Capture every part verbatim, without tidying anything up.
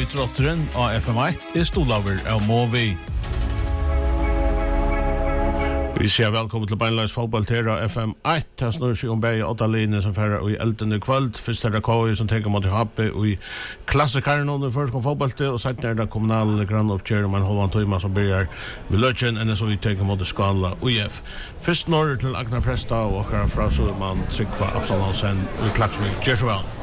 Idrotteren av F M ett er stolaver av Movi. Vi sier velkommen til Beinleis fotball til F M ett. Her snur seg om begge åtta linjer som færre i eldende kveld. Først er det K I som tenker mot H P og i klassikeren under først kom fotball til, og siden er det kommunale grannoppkjør om en halvann time som begynner ved Løtjen, enn så vi tenker mot Skala U I F. Først når til Agnar Presta og akkurat fra Sødermann Trygva Absalonsen i Klaksvik. Gjør så vel.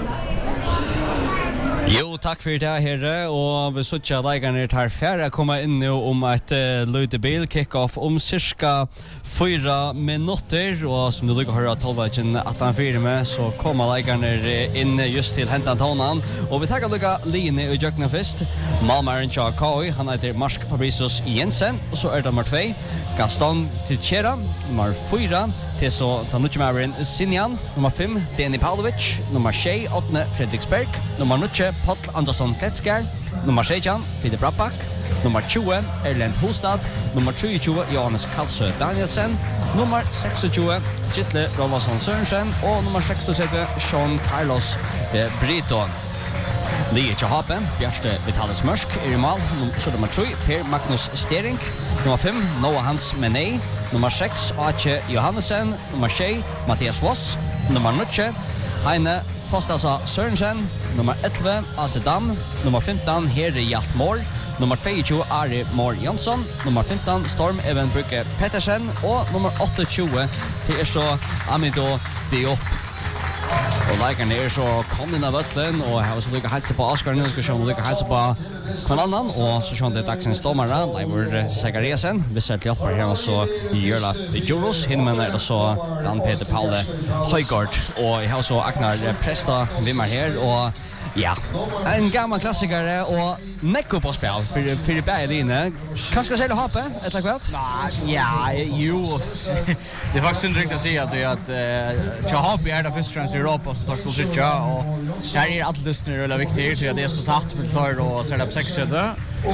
Jo, takk for det herre, og vi suttja leikerne tar færre komma inn nå om et uh, løydebil kick-off om cirka fyra minutter, og som du lykker hører tolvveitjen at han fyrer med, så kommer leikerne inn just til hentan tonen, og vi takker lykker Line i Jøkna først, Malmaren Tja K I, han heter Marsk Fabricius Jensen, og så er det nummer två, Gaston Tilchera, nummer fyra, til så tar nukkjemæveren Sinjan, nummer fem, Deni Pavlovic, nummer sju, åttende Fredriksberg, nummer nukkje Paul Andersson Kletskär, nummer sexton Filip Rappak, nummer tjugo Erlend Hostad, nummer tjugo Johannes Kalsø Danielsen, nummer tjugo Kittle Rolvason Sørensen og nummer trettio Sean Carlos de Brito. Lige til Hapen, Bjørste Vitalis Mørsk er i mål, så nummer tre Per Magnus Stering, nummer fem Noah Hans Menei, nummer seks Ache Johannesen, nummer sju Mathias Voss, nummer nio Heine Fostasa Sørensen, nummer elleve Asedam, nummer femton Heri Hjalt Mål, nummer tjugo Ari Mål Jonsson, nummer femton Storm Even Brygge Pettersen og nummer tjugoåtta til er så Amido Diop. Og leikerne er så kom inn av Vøtlen, og jeg har så lykke helse på Oskar nå, skal se om lykke helse på hver annan, og så skjønner det dagsens dommere, Leivor Segariasen, hvis jeg hjelper her også Jørla Djuros, hinmen er det så Dan Peter Paule Høygård, og jeg har så Agnar Presta Vimmer her, og ja, en gammal klassiker og nekko på spel for, for begge dine. Hva skal jeg hoppe etter hvert? Nei, ja, jo. Det er faktisk ikke riktig å si at, at uh, Tjahabi er det først og fremst i Europa som tar skolsitja, og her er alle listene veldig viktige til at det er så tatt med klar og ser det på seks-sette.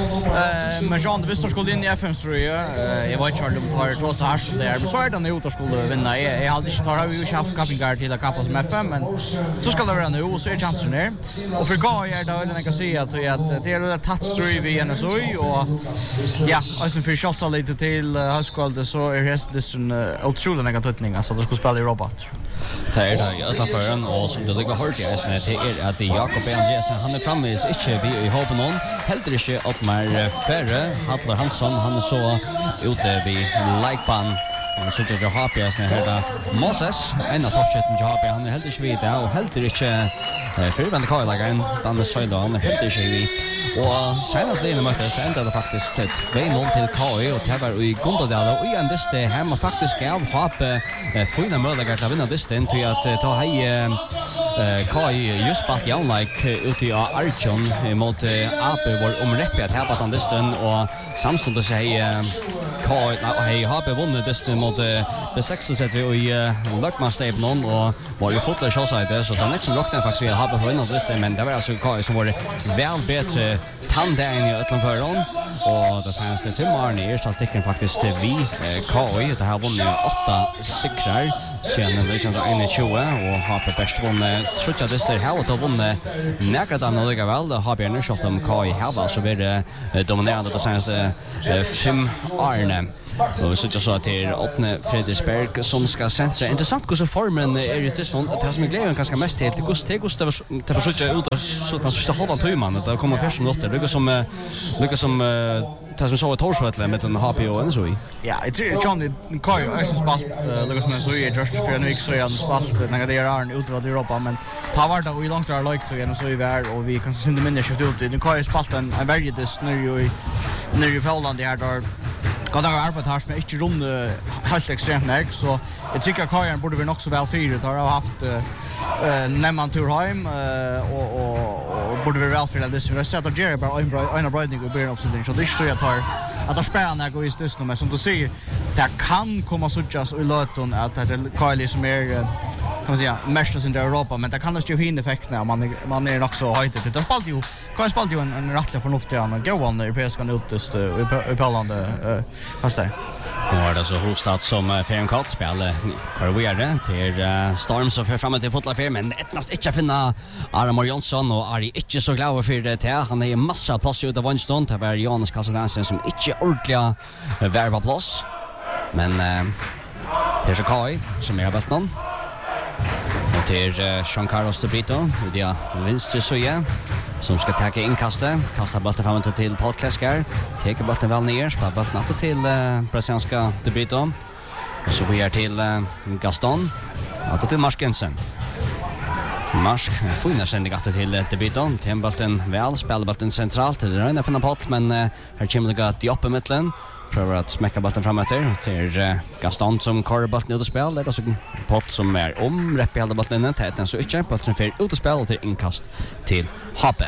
Uh, men Jean, det visste skulle inn i F M, tror jeg. Uh, jeg var ikke om tar to så her som det er, men så er det nå at skulle vinne. Jeg, jeg hadde ikke tar, har vi jo ikke haft kappingar til å kappa som F M, men så skal det være nå, og så er chansen her. Og for Gai er det vel en jeg kan si at, at det er det tatt strøy vi N S O, og ja, altså for kjølsa litt til uh, høyskvalget, så er det en uh, utrolig negatøtning, altså det skulle spille i robot. Det er det i Øtlandføren, og som du ligger hørt i Østene, det er at Jakob B. Andresen, han er fremvis ikke vi i håpen noen, heldur ikke Ottmar Ferre, Hadler Hansson, han er så ute ved Leikbanen. Og så gjør H P S her da Moses, en av toppkjøtten til H P, han er heldig ikke vidt det, og heldig ikke eh, fyrvende K-lageren, Danne Søyda, han er heldig ikke vidt. Og senest det ene møttes, det endte det faktisk två noll til K I, og det var i Gondadale, og i en diste her må faktisk av H P eh, fyrne mødlegger til å vinne disten, til at ta hei eh, K I just balt i anleik ute i Arjun mot eh, A P var omreppig at her balt han disten, og samståndet seg hei eh, K I, hei H P vunnet disten mot B seks vi i uh, Løkmannsstaven og var jo fotler kjølside, så det er ikke som lukten faktisk vi har på vinnet disse, men det var altså K I som var vel bedre tandegn i Øtlandføren, og det seneste til Marne er så stikker faktisk til vi uh, K I, det har vunnet åtta sikrer siden tjugo tjugo, og har på best vunnet trutja disse her, og det har vunnet nærkere og likevel, det har Bjørn Kjølt om K I her, så blir det uh, dominerende det seneste uh, fem årene. Og vi sitter så til åttende Fredriksberg som skal sentre. Interessant hvordan formen er i tilstand. Det som jeg gleder meg ganske mest til, det er hvordan det var sitte ut av den siste halvan tøyman. Det kommer først som notter. Lykke som, lykke som det som så i Torsvetle med den H P og N S O I. Ja, jeg tror John Kai og Øystein spalt, lykke som N S O I er just for en vik så er han spalt når det er han utvalgt i Europa, men ta var det og i langt der løykt og N S O I var, og vi kan synde minne kjøft ut. Kai spalt en verjedis nere i Poland her der kan det ha arbeid her som er ikke rundt helt ekstremt nek, så jeg tykker at Kajan burde være nok så vel fyret. Har haft uh, Nemman Turheim uh, og, og, og burde være vel fyret. Jeg har sett at Jerry bare en av brøydning og blir en oppstilling, så det er ikke så jeg tar at det er spennende å gå i stedet, men som du sier, det kan komme suttjas i løten at det er Kajan som er kan man säga mest i Europa, men det kan också ge fin effekt när man man är också höjt. Det spalt ju Kan spalt ju en en rättlig förnuftig och gå on europeiska notest i Poland eh fast det. Nu är det så Hostad som Ferien Kalt spelar karriären till Storm som för framåt till fotbollsfär men etnast inte finna Aramor Jonsson och Ari inte så glad för det till han är massa plats ute av vänstern det var Jonas Kassadansen som inte ordentligt värva plats men det är så Kai som är bäst någon och till Jean Carlos de Brito det är vänster så ja som ska ta inkastet, kasta bollen framåt till Paul Klesker, tar bollen väl ner, spelar bollen natt till uh, brasilianska De Brito. Och så vi är till uh, Gaston, att till Marskensen. Marsk finner sen gatt till De Brito, tar bollen väl, spelar bollen centralt, det är en finna pott men uh, här kommer det att jobba med mitten. Prövar att smäcka bollen framåt till uh, Gaston som kör bollen ut och spel. Det är också pott som är om rep i hela bollen inne. Täten så inte. Bollen för ut och spel och till inkast till Hape.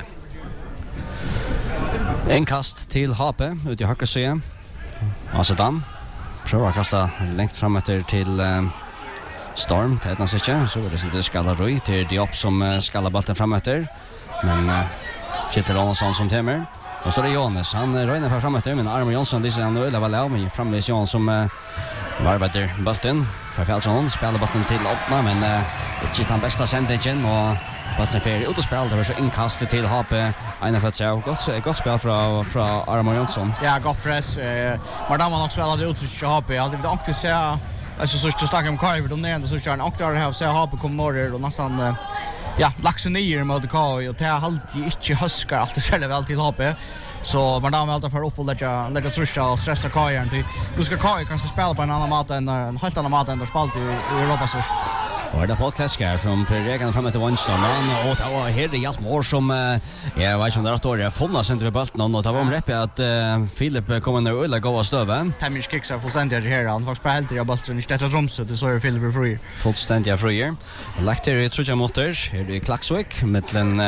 Inkast till Hape ut i högra sidan. Asedan prövar att kasta längt framåt till uh, Storm. Täten så inte. Så är det inte skalla Roy till Diop som uh, skallar bollen framåt. Men uh, Kittel Ronaldsson som temmer. Och så är det Jonas, han röjnar för framåt men Armor Jonsson lyser han öle väl av men framvis Jonas som uh, varvar bollen. För Fältsson spelar bollen till åtta men uh, inte den bästa sändningen och bollen för ut och spel det var så inkast till Hape ena för sig gott gott spel från från Armor Jonsson. Ja, gott press. Eh, men då man också väl hade ut till Hape. Jag hade inte åkt se alltså så att snacka om Kai för de ner så kör en oktar här så Hape kommer norr och nästan uh, ja, laxen ner mot Kai och det har alltid inte huskar alltid själva väl till H P. Så man då alltid för upp och lägga lägga truscha och stressa Kai till. Du ska Kai kanske spela på en annan mat än en helt annan mat än där spalt i Europa först. Och det på Klesker från Perregan framåt till Winston och det var helt hjälp mål som jag vet inte om det är år jag fånade sen till bollen och det var om rätt att Filip kommer ner och gå av stöven. Tamish kicks av fullständigt här han faktiskt på helt i bollen i stället Romsö det så är Filip free. Fullständigt free. Lakter i Trudja Motors här i Klaxvik mellan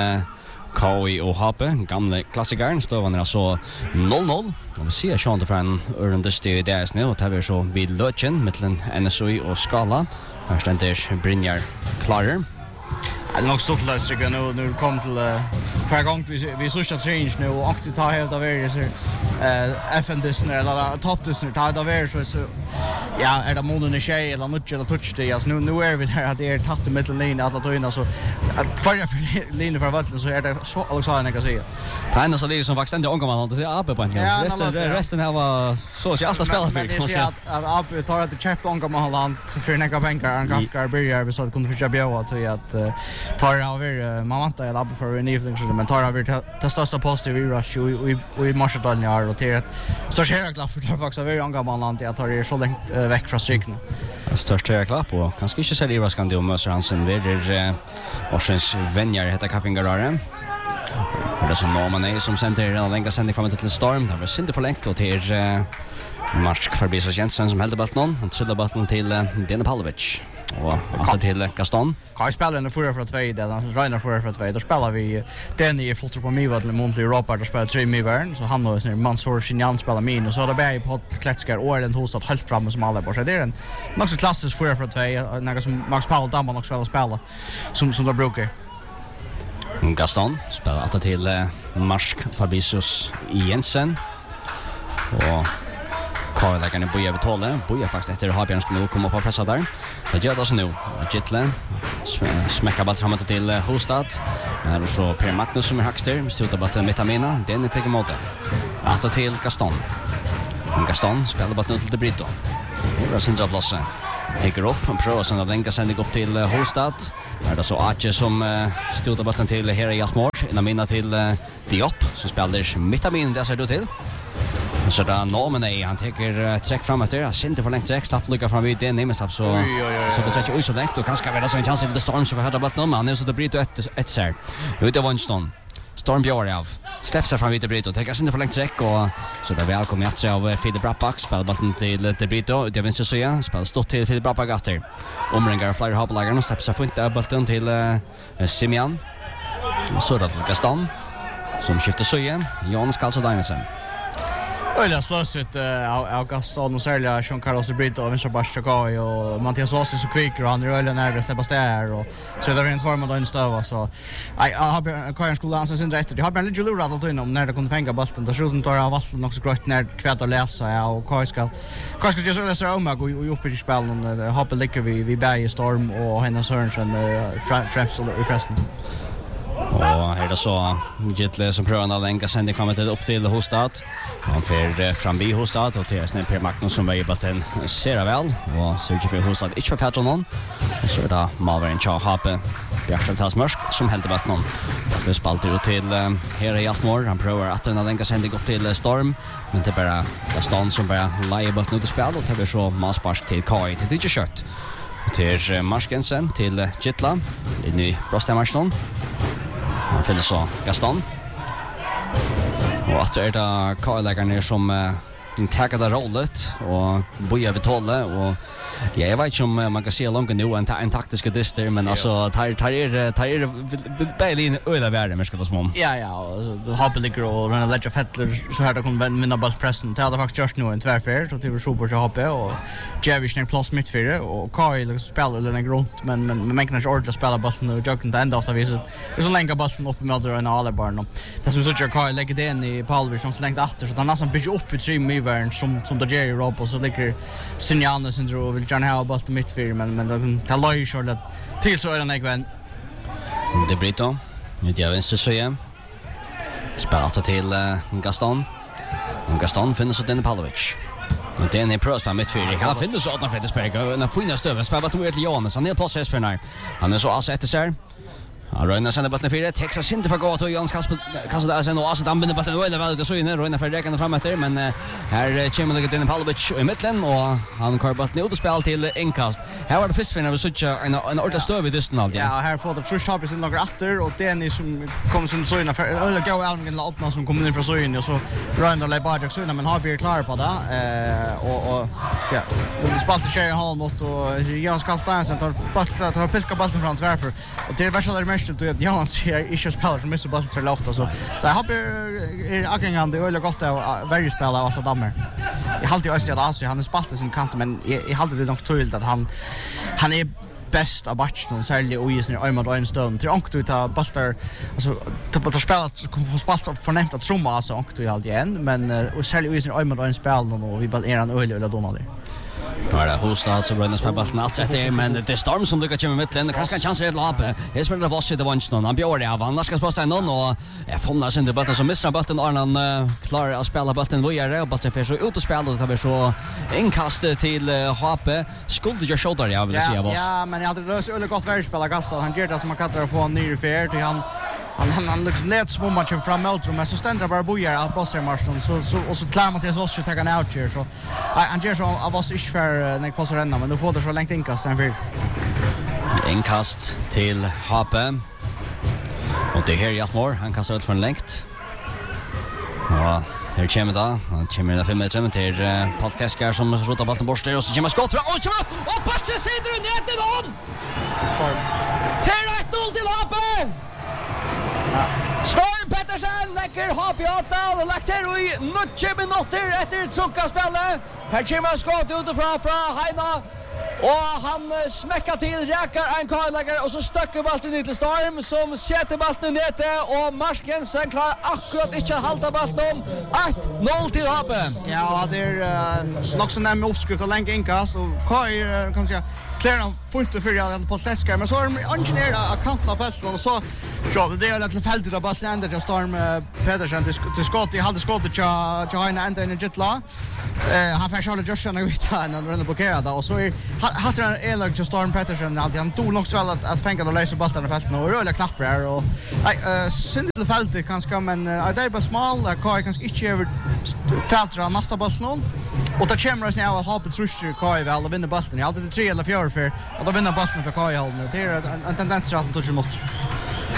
K I och Hape, gamla klassikern, ståvan är alltså noll noll. Och vi ser Sean från Örendesty i deras nu och det är så vid Lötjen mellan N S O I och Skala. Här ständer Brynjar klarer. Det är nog stort löst nu nu kom till för gång vi vi så change nu och att ta helt av er så eh F N Disney eller top Disney ta av er så ja är det månaden i tjej eller något eller touch det alltså nu nu är vi där att det är tatt i mittenlinjen alla tojna så att kvarja för linje för vatten så är det så Alexander kan säga. Tränar så det som faktiskt ändå angår det är A P på en gång. Resten resten här var så så alltid spelar för kan säga att A P tar att checka angår man land för några bänkar en kackar börjar vi så att kunde försöka bjöa till att tar över man väntar jag labbar för en evening så men tar över det största positiva i rush och i marsdalen är och till så ser jag klart för det faktiskt är väldigt gammal land jag tar det så långt veck från striken. Största jag klart på kanske inte så det vad ska det om Möster Hansen vidare Orsens vänner heter Kappingarare. Och det som Norman är som center den länga sändning framåt till Storm det var inte för längt och till Marsk förbi så Jensen som hade bollen och trillade bollen till Dene Pavlovic. Och att till Gaston. Kai spelar under fyra för två där han Rainer fyra för två. Då spelar vi den i fullt på Mivad eller Montli Europa där spelar tre Mivern så han och sin Mansor Shinyan spelar min och så där bär på Kletskar och den hostat helt framme som alla bara så det är en också klassisk fyra för två några som Max Paul Damman också spelar spela som som då brukar. Gaston spelar att till Marsk Fabricius Jensen. Och Karl lägger på över tolv. Boja faktiskt efter har Björn skulle komma på pressa där. Det gör det så nu. Gitlen smäcker bollen framåt till Hostad. Här så Per Magnus som är högster, stöter bollen mitt amina. Den är till mot. Att till Gaston. Gaston spelar bollen ut till Brito. Och sen så blossa. Hänger upp och prövar sen att länka sändning upp till Hostad. Här det så Ache som stöter bollen till Hera Jasmor. Innan minna till Diop som spelar mitt amin där ser du till. Så där Norman är han tar träck framåt där. Han inte för långt träck stopp lucka fram vid den nämns så så det sätter ju så långt och kanske väl så en chans i det Storm så hade bollen men nu så det blir det ett ett ser. Ut av Winston. Storm björ av. Släpps fram vid det Brito. Tar inte för långt träck och så där välkommen att se av Filip Brappback spelar bollen till det Brito. Det vinner så ja. Spelar stort till Filip Brappback efter. Omringar flyer hopplägaren och släpps fint av bollen till Simian. Så där till Gaston som skiftar så igen. Jonas Karlsson Dynesen. Öliga slösigt av Gaston och särskilt Sean Carlos Brito och Vincent Bachakoi och Mattias Åsson så kvickar och han är öliga nerver att släppa stär och så det är rent form av en stöva så jag har Kajan skulle ansa sin rätt. Jag har bara lite lurat allt innan när det kunde fänga bollen. Det ser ut som tar av vassen också grått när kvätt att läsa och Kajan ska Kajan ska göra så om och upp i spelen och hoppa ligger vi vi bär i storm och hennes Sörensen främst i pressen. Och här är så Gittle som prövar att länka sändning fram till upp till Hostad. Han får fram vid Hostad och till Snäpp Magnus som väger bollen ser väl och Sergio för Hostad inte för Petron någon. Och så där Malvern Cha Happe Bjärsen Tasmörsk som helt vatten någon. Det spaltar ut till här i Altmore. Han prövar att den länka sändning upp till Storm men det bara Gaston som bara lägger bollen ut i spel och det blir så masspark till Kai till det kött. Till Marskensen till Gitla i ny Brostamarsson. Han finner så Gaston. Och att det är det K-läggarna som uh, tackade rollet och bojar vid tollet och ja, jag vet inte om man kan se långt nu en, ta en taktiska dister men alltså tar tar är tar är Bailey öla värre men ska det små. Ja ja, och då hoppar ligger och run a ledge of Fettler så här då kommer vinna boll pressen. Det hade faktiskt just nu en tvärfär så till super så hoppar och Javish när plus mitt för det och Kai liksom spelar den grunt men men men man kan inte ordentligt spela bollen och jogga ända efter viset. Det är så länge bollen upp med och en alla barn. Det som så jag Kai lägger det in i Palvers som så länge efter så att han nästan bygger upp i tre mivern som som då Jerry Rob och så ligger Sinjana syndrom vill John Howell boll mitt för men men det tar ju så till så är den även det Brito. Nu det är vänster så igen. Spelar till uh, Gaston. Och Gaston finner så den Pavlovic. Och den är pros på mittfältet. Han finner så att han får spela och den fina stöven spelar till Jonas. Han är på plats för när. Han är så alltså efter sig. Han rönar sen bollen fyra. Texas inte för gott och Jans Kasper kastar där sen och alltså han binder bollen väl väl det så inne. Rönar för räkan fram efter men uh, här kommer det in Pavlovic i mitten och han kör bollen ut och spelar till inkast. Här var det först för när vi såg en en ordentlig stöv i dysten av det. Ja, här får det Trush Hop sin några åter och det är ni som kommer sin så inne för eller gå Almgen la öppna som kommer in från så inne och så Rönar Leibard så inne men har vi klar på det eh och och ja, det spaltar sig halv mot och Jans kastar sen tar bollen tar pilka bollen fram tvärför och det är värsta där mest att Jans ser inte spelar för missar bollen så lågt så så jag hoppas är agangande och eller gott att varje spelare alltså damer. Jag har alltid östat alltså han är spaltar sin kant men jag har det nog tydligt att han han är bäst av matchen särskilt och i sin armad och en stund till onkt ut av bollar alltså typ att spela att få spalt förnämt att trumma alltså onkt ut allt igen men och särskilt i sin armad och en spel och vi bara är en öl eller Donald. Ja, det Hostad så bränns på bollen att sätta men det är Storm som lyckas komma mitt länder kanske en chans att lappa. Det spelar det vass i det vänster någon. Han bjöd det av annars ska spela någon och jag fångar sen det bollen som missar bollen och han klarar att spela bollen vidare och bollen för så ut och spela och det blir så inkast till H P. Skulle ju shoulder jag vill säga vad. Ja, men jag hade löst öle gott värre spela Gaston. Han gör det som man kallar få en ny fair till han Han han han liksom lätt små matchen fram Meltrum men så ständer bara bojar att bossa Marston så så och så klarar Mattias också ta en out här så han gör så av oss inte för när passar renna men då får det så långt inkast sen för inkast till Hape och det här är Jasmor han kastar ut från längt ja här kommer då han kommer där fem meter till Paul Teskar som rotar bollen bort och så kommer skott och och passen sitter ner till dem Storm till ett noll till Hape. Storm Pettersen lägger H P åtta och lagt här i nio minuter efter tjocka spelet. Här kommer skott utifrån från Heina. Och han smäckar till, räkar en karläggare och så stöcker bollen ner till Storm som sätter bollen nere och Marskensen klarar akkurat inte att halta bollen. ett noll till H P. Ja, det är uh, nog så nämn uppskrift av länge inkast och Kai uh, kan man säga Kläran får inte för att på Teskar men så är de ingenjörer av kanten av fältet och så ja det är lite fältet av bollen ända till Storm Pedersen till skott i halva skottet till till Heina ända in i Gitla. Eh han får själva just när vi tar när den blockerad och så är hade han elag till Storm Pedersen alltid han tog nog så väl att att fänga och lösa bollen i fältet och rölla knappar här och nej synd till fältet kanske men det är bara smal där Kai kanske inte över fältet nästa bollen och då kommer det snäva att ha på truscher Kai väl och vinna bollen i alltid tre eller fyra för att då vinna bollen på Kai håll det är en tendens att han touchar mot.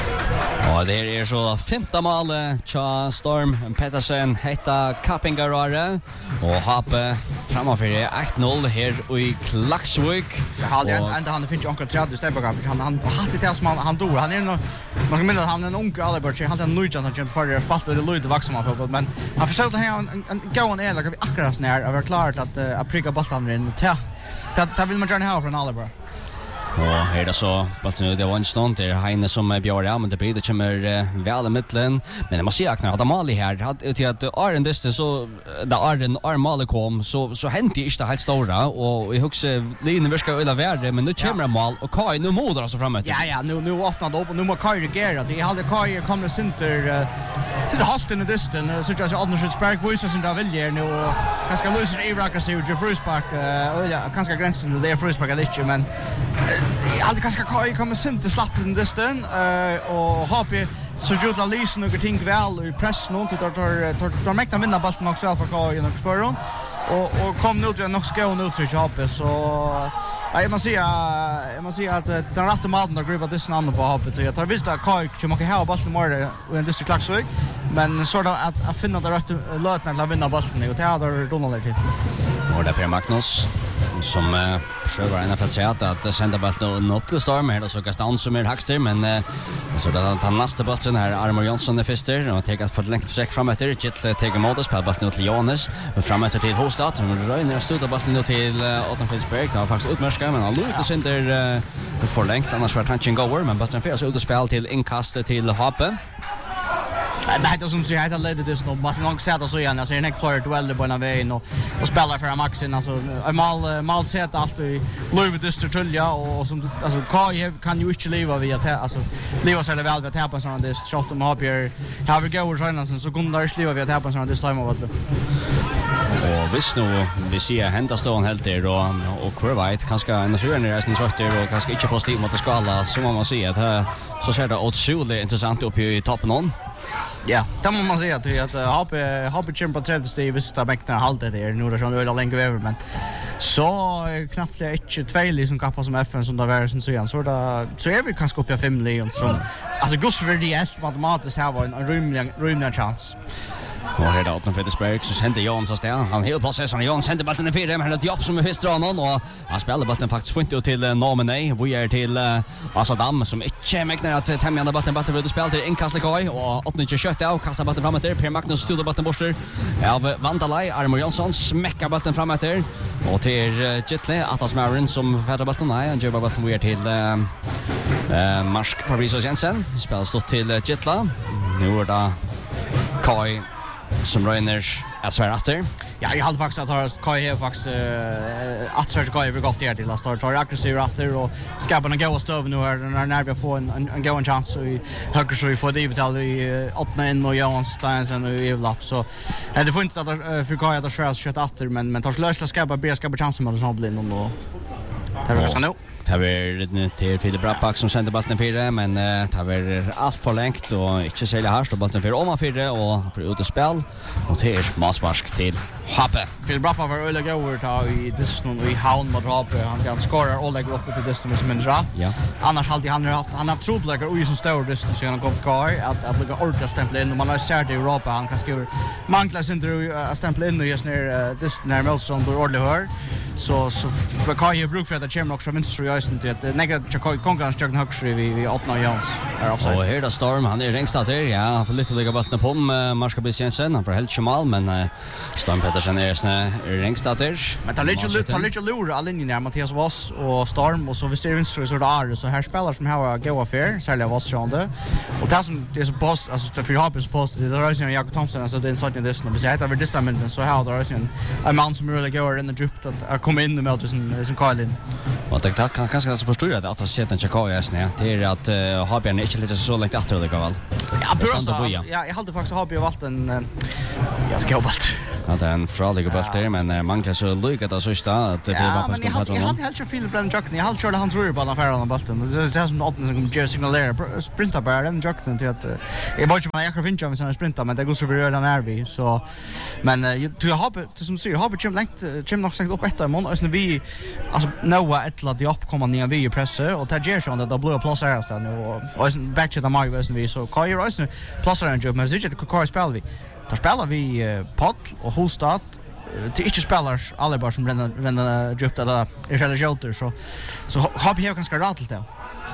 Och det är så femte målet Cha Storm Pettersen hetta Kappingarare och Hape framför ett noll här i Klaksvik. Jag hade ända han finns ju onkel Chad Stebberg han han hade det som han han dog. Han är nog man ska minnas att han är en onkel Albert. Han hade en nöjjan att jämföra för spalt och det lite vuxna fotboll men han försökte ha en en gåan är like vi akkurat när jag var klart att att pricka bollen in till. Det vill man gärna ha från Albert. Och här det så bollen ut det var en stund det Heine som björ ja men det blir det kommer väl i mitten men jag måste säga att när Mali här hade ut att Arden det så där Arden Armale kom så så hände inte det helt stora och jag huxar linjen vi ska öla värde men nu kommer mål och Kai nu modar alltså framåt. Ja ja nu nu öppnar det upp och nu måste Kai reagera det hade Kai kommer center så det halt in the distance så just Anders Spark voices som där vill göra nu och kanske löser Irak så Jeffrey Spark och ja kanske gränsen till det Jeffrey Spark lite men jag hade kanske Kai kommer center slapp in distance och Happy så Jutla Lisen några ting väl i press nu till att tar tar mäkta vinna bollen också väl för Kai och för hon och och kom nu till nog ska nu till Happy så jag måste säga jag måste säga att den rätta maten där gruppen det andra på Happy och jag tar visst att Kai kommer att ha bollen mer i en distrikt Klaksvik men så att att, att finna det rätta lötna att vinna bollen och det har Donald till. Och det Per Magnus som uh, prövar ena för att säga att, att sända bollen upp till Storm här så Gaston som är högst men uh, så där tar nästa bollen här Armor Jonsson är förster och tar för längt försök fram efter Gittle tar emot på bollen till Johannes och fram efter till Hostad som rör stöd bollen till uh, Otton Finsberg det var faktiskt utmärska men han låter sig inte uh, för längt annars var tanken goer men bollen förs ut och spel till inkast till Hape. Nej, det som säger att ledde det snabbt. Man långt sätta så igen. Alltså en klar duell på en väg och och spelar för Maxen alltså mal mal sätt allt i Löve Dyster Tulja och som alltså Kai kan ju inte leva via alltså leva så väl att tappa såna det shot om har här har vi går så så kunde där leva via tappa såna det time av det. Och visst nu vi ser hända stån helt där och och Kurvite kanske en så är resten så där och kanske inte få stil mot skala som man ser att så ser det otroligt intressant upp i toppen någon. Ja, det må man säga att att Happy Happy Chimpa tredje steg visst att mäkta halt det där nu då så över länge över men så är knappt inte två som kappar som F N som där var sen så igen så där så är vi kanske uppe fem lejon som alltså Gus reellt matematiskt har var en rymlig rymlig chans. Och här då Otton Finsberg så sände Jons så där han helt plats så Jons sände bollen i fyra men det jobb som är första någon och han spelar bollen faktiskt fint till Nominee vi är till Asadam som inte mäktar att tämja den bollen bollen vill spela till inkast Kai och Otton inte kött av kastar bollen framåt där Per Magnus stod bollen borster av Vandalai Armor Jonsson smäcker bollen framåt där och till Gittle Atlas Marin som färdar bollen nej han gör bollen vi är till eh Marsk Paris Jensen spelar stått till Gitla nu är det Kai som Reiners att svära efter. Ja, jag hade faktiskt att ha Kai här faktiskt uh, att svära Kai över gott här till att starta aggressiv ratter och skapa en goda stöv nu här när när vi får en en, en god chans och i höger så vi får det till i åtta in och Johan Stensen och i lapp så det får inte att uh, för Kai att svära kött åter men men tar lösa skapa be skapa chansen med att bli någon då. Det var så nu. Det var till Filip Brappak som sände bollen fyra men uh, det var allt för längt och inte sälja här står bollen fyra om man fyra och för ut och spel och till Masmarsk till Happe. Filip Brappak var öle goer ta i distan och i Havn mot Happe han kan skora all like upp till distan som en rätt. Ja. Annars hade han haft han haft trubbel och i som stor distan så han kom till Kai att att lägga ordentligt stämpla in och man har sett i Europa han kan skriva manklas inte att stämpla in och just när distan när Melson då ordentligt hör så så Kai har bruk för att kämpa också vänster Östen till att nega konkurrens jag högst vi vi åtta Jans är offside. Och här då Storm han är längst där ja han får lite lägga bollen på Marska Bisensen han får helt schmal men Storm Pettersen är snä längst där. Men tar lite tar lite lura all linjen där Mattias Voss och Storm och så vi ser vänster så där så här spelar som har go affair sälja Voss sjönde och det som det är så post alltså för Happy post det är ju Jakob Thomson alltså det är sånt det snö vi säger att över distancen så här där är en man som really går in the drip att komma in med det som som Kylin. Och det kan kanske alltså förstår att att sätta en checka i snä det är att uh, Habjärn är inte lite så långt efter det går väl. Ja, bra. Ja, jag hade faktiskt Habjärn valt en jag ska jobba. Ja, det är en fralig boll där, men uh, manglar så lyckat att sista att det ja, var men jag hade jag hade helt så fel Brennan Jackson. Jag hade kört han tror på den färran bollen. Det är det som åt som ger signalera sprinta bara den Jackson till att jag var ju man jag kan finna om såna sprinta men det går så vi redan är vi så men du har det som säger har vi chim längt chim nog sagt upp ett mån alltså vi alltså Noah ett lat upp komma ner vi pressa och ta ger så att det blir plus här stan och och back to the my version vi så Kai Rice plus här jobb men det är Kai spel vi där spelar vi Poll och Hostad till inte spelare alla bara som renna renna djupt eller är själva shelter så så har vi ganska rätt det.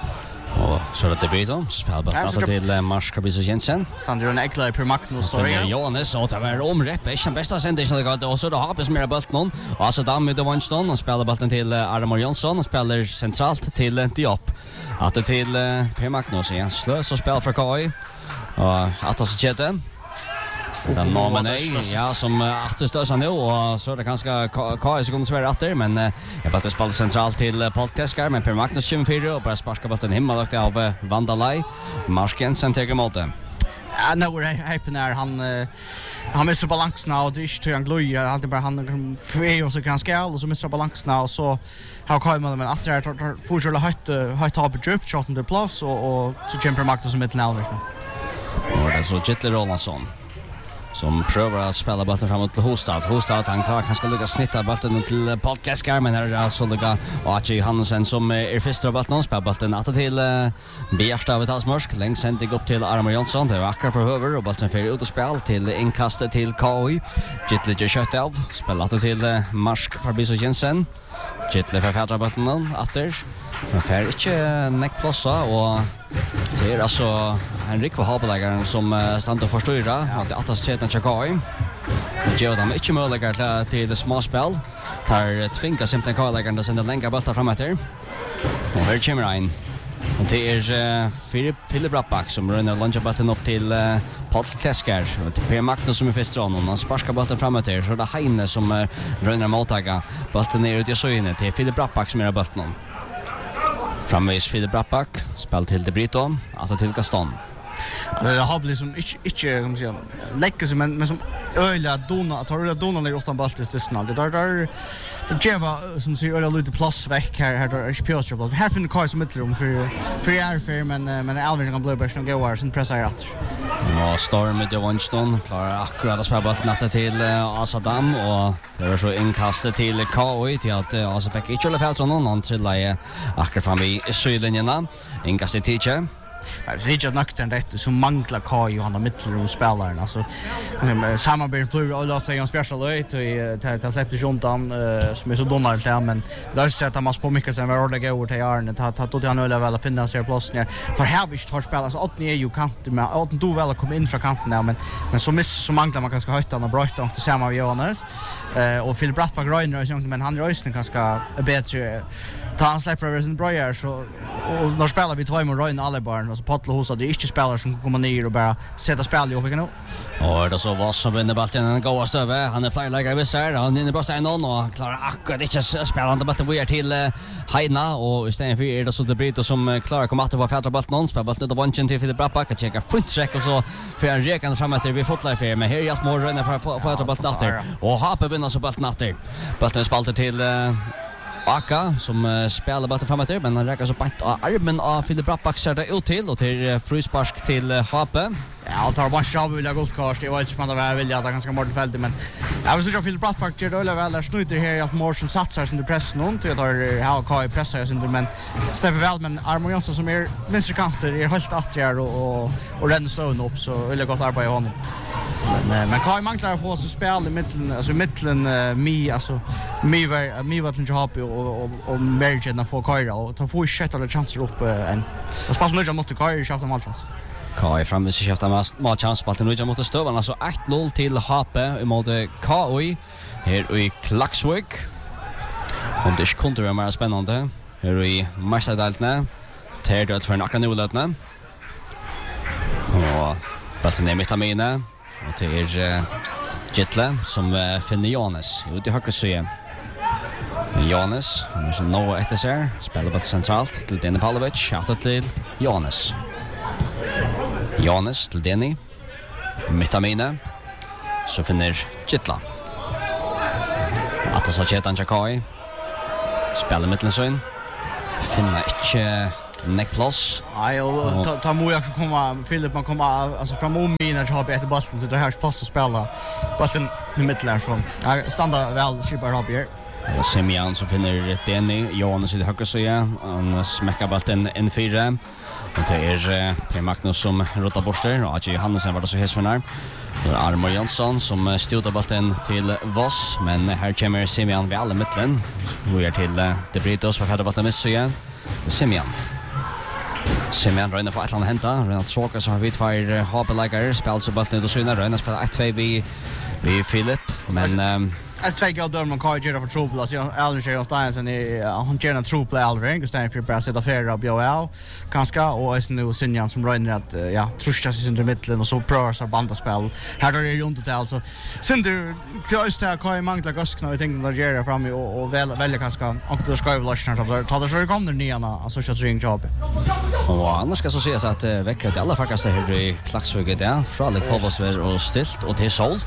Och så det debut då spelar bara att till Mars Kabisa Jensen. Sandro Ekla per Magnus och Jonas och det var omrätt är bästa sändningen det går och så då har vi mer bollen någon och alltså då med Vanston och spelar bollen till Armor Jonsson och spelar centralt till Diop. Att det till Per Magnus igen slös och spel för Kai och att så Jeten. Den namen är ja som åtterstösa nu och så det kanske Kai som kommer svära åter men jag bara spelar centralt till Paul Teskar men Per Magnus tjugofyra och bara sparkar bollen himmelakt av Vandalai Marsken sen tar emot den. Ja, nu är hypen där han han missar balansen och det är inte han glöjer alltid bara han för och så kan skall och så missar balansen och så har Kai men att det är fortsätta högt högt ha på djup shot under plus och och så Jimper Magnus som mitt närmast nu. Och det är så Jetle Rolandsson som prövar att spela bollen framåt till Hostad. Hostad han klarar kanske lycka snitta bollen till Paul Teskar men här är alltså lycka och Achi Hansen som är första bollen spelar bollen att till Bjärsta av Talsmörsk längst sen dig upp till Armor Jonsson det var akkurat för över och bollen för ut och spel till inkastet till K I Gittle kött av spelar till Marsk förbi så Jensen Gittle för fjärde bollen åter men för inte neckplossa och det är alltså Henrik för halvläggaren som stannar för styra och det åtta sätten Chakai. Och ger dem inte möjligheter till det småspel. Tar tvinga simpelthen halvläggaren att sända länga bollar framåt här. Och här kommer Ryan. Och det är Filip Filip Rappback som rönnar lunchbollen upp till Paul Teskar och till Per Magnus som är första och han sparkar bollen framåt här så det är Heine som rönnar mottaga bollen ner ut i söjne till Filip Rappback som är bollen. Framvis Filip Rappback, spel till De Brito, alltså till Gaston. Det har blivit som inte inte kan man säga läcker sig men men som öliga dona att ha dona ner åt baltis det snart. Det där där det ger som ser öliga lite plats veck här här där är pure trouble. Här finner Kai som mittrum för för är för men men Alvin kan bli bäst och gå var sen pressa rätt. Ja, Storm med Jonsson klarar akkurat att spela bollen natta till Asadam och det var så inkastet till K I till att alltså fick inte alla fel så någon annan till läge akkurat fram i sydlinjerna. Inkastet till Jag vet inte nöktern det som manglar Kai och han har mittelrumsspelaren alltså samarbete blir alla säger special ut och ta ta sätta juntan som är så donald där men där så att man spår mycket sen var det går till Arne ta ta då han öle väl att finna sig plats ner tar Hervich tar spelare så att ni är ju kant med att du väl komma in från kanten där men men så miss så manglar man kanske höjta och Brighton och tillsammans med Jonas och Phil Brattback Reiner så men han rösten kanske är bättre ta han släpper över sin bröjer så och när spelar vi två med Reiner alla barn och så Pattlo hos att det är inte spelare som kommer ner och bara sätta spel i upp igen. Och det så var som vinner bollen en goda stöve. Han är flyläggare vid sig. Han hinner bara stanna någon och klarar akkurat inte spela han bollen vidare till Heina och istället för är det så det Brito som klarar komma att vara fjärde bollen någon spelar bollen till Vanchen till Filip Rappback att checka fullsträck och så för en rekan framåt vi fotlar för men här är allt mer rönna för fjärde bollen åter och Hape vinner så bollen åter. Bollen spaltar till Aka som uh, spelar bollen framåt men han räcker så pant av armen av Filip Rappback ser det ut till och till fryspark till uh, Hape. Ja, tar bara själv vill jag guldkast. Jag vet inte om det vill jag att ganska mål fältet men jag vill säga Filip Rappback gör det väl där snuter här i att mål som satsar sin press någon till att ha Kai pressar sin men stäpper väl men Armor Jonsson som är vänsterkanter är helt attjär och och och ränner stående upp så vill jag gott arbeta i honom. Men men Kai manglar att få sig spel i mitten alltså i mitten uh, mi alltså mi var mi var till Happy och och och Mergen får Kai och ta få shit alla chanser upp en. Och spelar nu mot Kai i chans av matchens. Kai framme sig skiftar mot chans på nu mot Stövan alltså ett noll till Hape mot K I här i Klaxvik. Och det skulle vara mer spännande här i Marstadaltne. Tredje för några nollatna. Och bollen är mitt amina och det är Gittle som uh, finner Jonas ut i högra sida. Jonas, han är så nå efter sig, spelar på centralt till Denny Pavlovic, skjuter till Jonas. Jonas till Denny. Mittamine. Så finner Gittle. Att så Chetan Chakai spelar mittensyn. Finna inte neckloss. Nej, och ta ta mo jag också komma Philip man komma alltså fram om mig när jag har ett bollen så det här pass att spela bollen i mitten så. Jag stannar väl super upp här. Och Semian som finner Denny Johannes i högra sida. Han smäcker bollen in fyra. Och det är Per Magnus som rotar borster och Aji Hansen var det så häsvärnar. Det är Armor Jönsson som stjortar bollen till Voss, men här kommer Semian vid alla mitten. Vi är till De Britos för att bollen missar igen. Det är Semian. Semian röjnar för ett land att hämta. Röjnar att såka så har vi två habeläggare. Spelar så bollen ut och synar. Röjnar spelar ett två vid Philip. Men... Um, Jag två går dörren och Kai Gerard för trouble. Alltså Aldrin Shea Steinsen i hon ger en trouble Aldrin. Gustav för bara sitta fair upp Joel. Kanske och är nu Sinjan som röjnar att ja, truscha sig in i mitten och så prövar så bandaspel. Här då är det runt till alltså. Synder just där Kai manglar gaskna och tänker att Gerard fram och och väl välja kanske och då ska vi lösa det. Ta det så kommer ner alltså så ring jobb. Och annars ska så sägas att väcker det alla faktiskt här i Klaxvik där. Från Alex Hovosver och stilt och till Sol.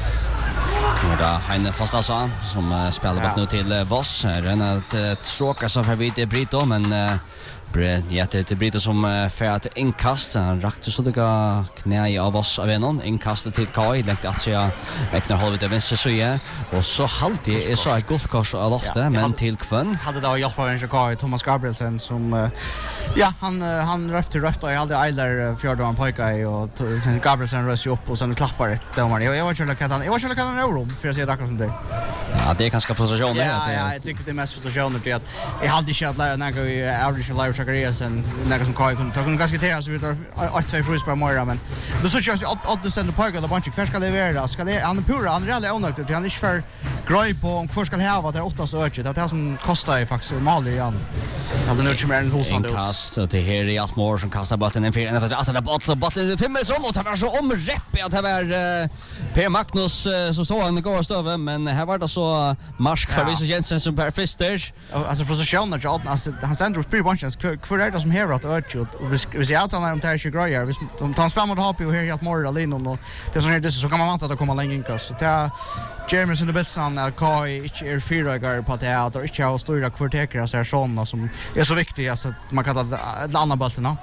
Och där Heine Fastasa som uh, spelar bort nu till Voss. Här är ett stråka som för vid Brito men uh, ja, det är Brito som uh, för att inkast. Han rakte så det ga knä i av oss av en inkastet till Kai. Länkte att säga väcknar hållet till vänster sida. Och så halvtid är så ett guldkors av loftet ja, men hade, till Kvön. Hade det hjälpt av en Kai Thomas Gabrielsen som uh, ja, han uh, han röpte rött och jag hade Eiler fjärde han pojkar och Gabrielsen rös upp och sen klappar det domaren. Jag jag vet inte vad han jag vet inte vad han är rum för jag ser det som det. Ja, det är ganska frustrationer. Ja, ja, jag tycker det är mest frustrationer det att jag hade inte att lära några i average live Zacharias en några som Kai kunde ta kunde ganska till så vidare att två frusbar mer men då så kör jag att att sända pojkar eller bunch kvar ska leverera ska det han är pura han är really onödigt han är inte för grej på om kvar ska ha vad det åtta så ökat att det som kostar faktiskt mal igen. Jag hade nog inte mer än hosande ut. Kast och det här är allt more som kastar bollen en fyra för att det bollen bollen fem meter och det var så omrepp att det var Per Magnus så så han går stöve men här var det så marsk för Visa Jensen som Per Fister. Alltså för så sjön att alltså han sänder upp pretty bunches för det som här att öka och vi ser att han är om tar sig grejer vi de tar spel mot Happy och här helt more alene och det som är det så kan man vänta att komma längre in kast så det James in the Bilson att Kai inte är fyra gånger på det att inte ha stora kvarteker så här såna som är så viktiga så att man kan ta ett annat bollarna.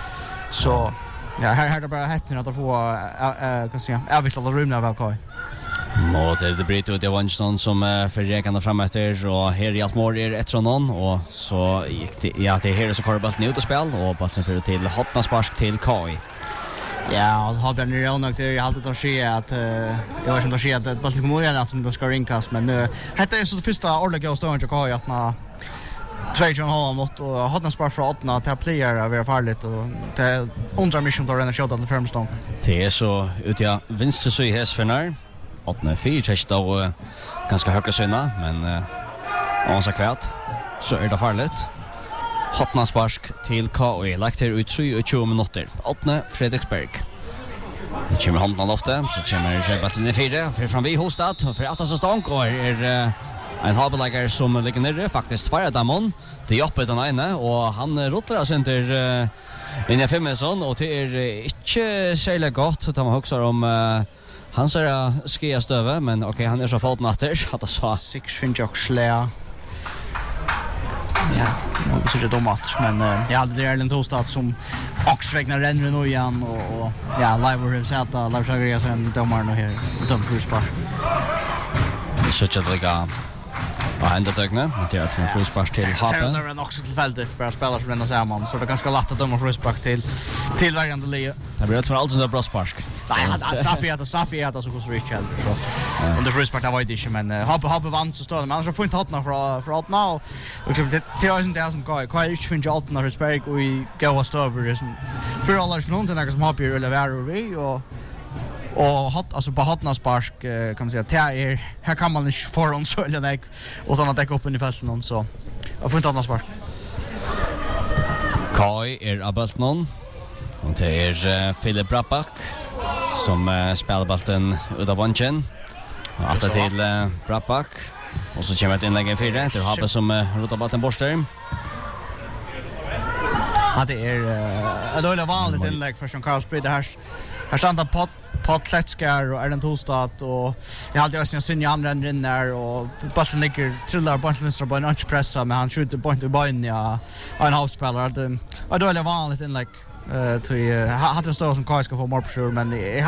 Så ja, här här det bara hätten att få eh kan säga avvitla rumna väl Kai. Och det är Brito det Winston som uh, för räkande fram efter och här i allt more är ett från någon och så gick det ja det här är så kör bollen ut och spel och bollen för till Hotna spark till Kai. Ja, och har björn redan och det är alltid att se att jag vet som att se att bollen kommer igen att det ska rinkas men nu heter det så det första ordliga stående till Kai att na två och en halv mot och Hotna spark för åtta till player är väldigt farligt och det undrar mission då rena shot till framstång. Det är så ut ja vänster så i häsförnar. åtta fyra tjänst då ganska höga syna men uh, ansa kvärt så är det farligt. Hotna spark till K O lagt här ut tjugo minuter. åtta Fredriksberg. Det kommer handen ofta så kommer Jebatten i fyra för fram vi hostat för att så stank och är uh, en habeläggare som ligger nere faktiskt förra damon. Det jobbet den ena och han rotar sig inte uh, in i femmeson och det är inte särskilt gott att man huxar om uh, han ser skia stöve men okej okay, han är så fått natter att det så sex finch också slä. Ja, det ser ut match men uh, det är aldrig Erlend Hostad som också räknar ränner nu igen och, och ja, live och sätta Lars Agriasen domaren och här dom för spar. Det ser ut att lägga ja, ända tökna. Det är ett fruspark till Hapen. Sen är det också tillfälligt bara spelar som vända samman så det är ganska lätt att döma fruspark till till varje lie. Det blir för allt så bra spark. Nej, att Safi att Safi att så hos Rich Helder så. Och det fruspark där var det inte men Hapen Hapen vann så står det men annars så får inte Hotna för för att nu. Och det det är inte det som går. Kan ju finna allt när Rosberg och i gå stöver det som för alla som inte några som har på eller vara vi och och hot alltså på Hotna spark kan man säga att är här kan man inte få on så eller nej och såna täcka upp i fälten någon så jag får inte Hotna spark. Kai är Abeltnon och det är uh, Philip Brappak som uh, spelar bollen ut av vanchen. Allt till uh, Brappak och så kommer ett inlägg i fyra till Habbe som uh, rotar bollen borster. Ja, det är uh, ett väldigt vanligt inlägg för som Carl Sprid här. Här stannar på Paul Kletskär och Erland Tostad och jag hade också en Sinja andra än in där och bollen ligger trillar på vänster på en anch pressa men han skjuter på i benen ja en halvspelare det är dåligt vanligt inlägg eh till hade stå som Kai ska få mer pressure men